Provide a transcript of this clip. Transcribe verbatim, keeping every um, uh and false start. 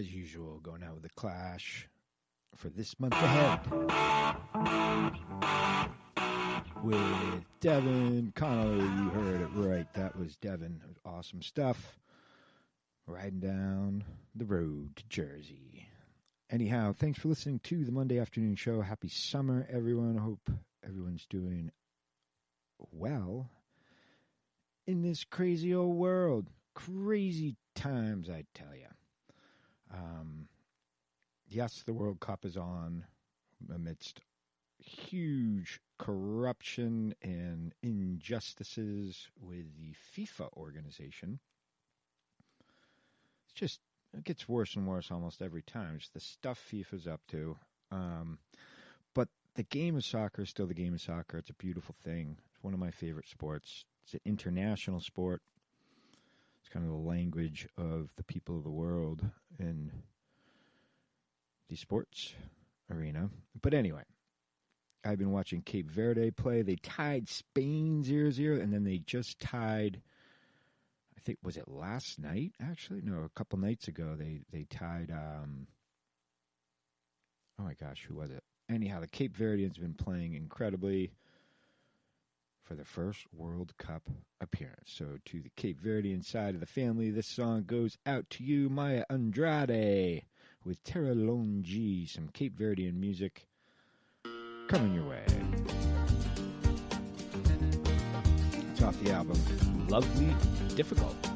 as usual, going out with The Clash for this month ahead with Devin Connolly. You heard it right. That was Devin. It was awesome stuff. Riding down the road to Jersey. Anyhow, thanks for listening to the Monday afternoon show. Happy summer, everyone. I hope everyone's doing well in this crazy old world. Crazy times, I tell you. Um, yes, the World Cup is on amidst huge corruption and injustices with the FIFA organization. It's just, it gets worse and worse almost every time. Just the stuff FIFA's up to. Um, but the game of soccer is still the game of soccer. It's a beautiful thing. It's one of my favorite sports. It's an international sport. It's kind of the language of the people of the world in the sports arena. But anyway, I've been watching Cape Verde play. They tied Spain zero zero, and then they just tied, I think, was it last night, actually? No, a couple nights ago, they, they tied, um, oh my gosh, who was it? Anyhow, the Cape Verdeans have been playing incredibly for the first World Cup appearance. So to the Cape Verdean side of the family, this song goes out to you, Maya Andrade, with Terra Longi, some Cape Verdean music coming your way. It's off the album Lovely Difficult.